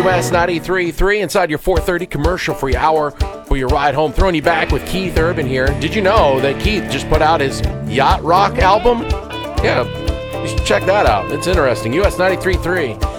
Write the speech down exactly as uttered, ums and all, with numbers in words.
U S ninety-three point three inside your four thirty commercial-free hour for your ride home. Throwing you back with Keith Urban here. Did you know that Keith just put out his Yacht Rock album? Yeah, you should check that out. It's interesting. U S ninety-three point three.